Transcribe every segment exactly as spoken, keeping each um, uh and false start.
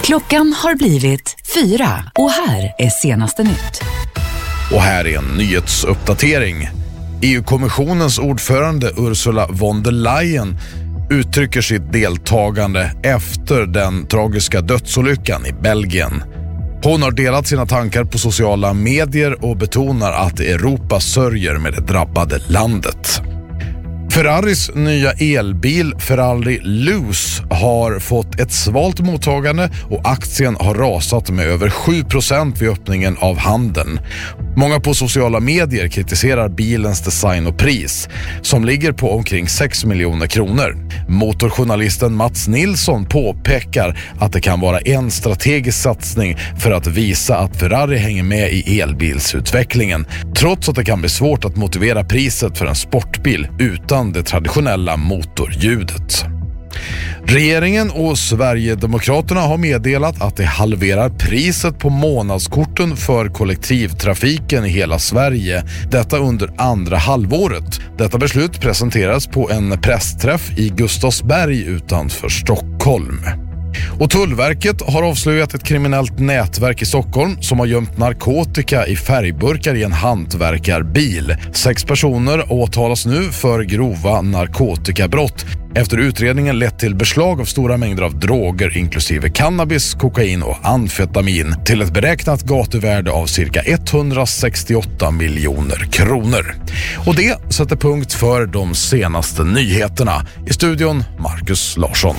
Klockan har blivit fyra och här är senaste nytt. Och här är en nyhetsuppdatering. E U-kommissionens ordförande Ursula von der Leyen uttrycker sitt deltagande efter den tragiska dödsolyckan i Belgien. Hon har delat sina tankar på sociala medier och betonar att Europa sörjer med det drabbade landet. Ferraris nya elbil Ferrari Luce har fått ett svalt mottagande och aktien har rasat med över sju procent vid öppningen av handeln. Många på sociala medier kritiserar bilens design och pris som ligger på omkring sex miljoner kronor. Motorjournalisten Mats Nilsson påpekar att det kan vara en strategisk satsning för att visa att Ferrari hänger med i elbilsutvecklingen, trots att det kan bli svårt att motivera priset för en sportbil utan det traditionella motorljudet. Regeringen och Sverigedemokraterna har meddelat att det halverar priset på månadskorten för kollektivtrafiken i hela Sverige, detta under andra halvåret. Detta beslut presenteras på en pressträff i Gustavsberg utanför Stockholm. Och Tullverket har avslöjat ett kriminellt nätverk i Stockholm som har gömt narkotika i färgburkar i en hantverkarbil. Sex personer åtalas nu för grova narkotikabrott efter utredningen lett till beslag av stora mängder av droger inklusive cannabis, kokain och amfetamin till ett beräknat gatuvärde av cirka etthundrasextioåtta miljoner kronor. Och det sätter punkt för de senaste nyheterna. I studion Marcus Larsson.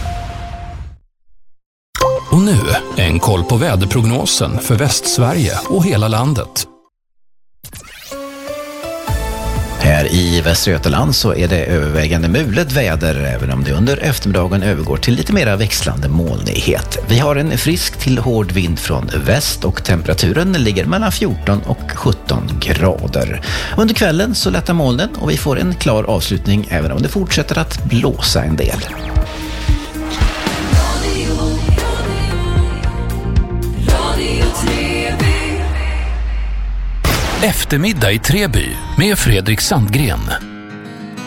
Och nu en koll på väderprognosen för Västsverige och hela landet. Här i Västra Götaland så är det övervägande mulet väder, även om det under eftermiddagen övergår till lite mera växlande molnighet. Vi har en frisk till hård vind från väst och temperaturen ligger mellan fjorton och sjutton grader. Under kvällen så lättar molnen och vi får en klar avslutning även om det fortsätter att blåsa en del. Eftermiddag i Treby med Fredrik Sandgren.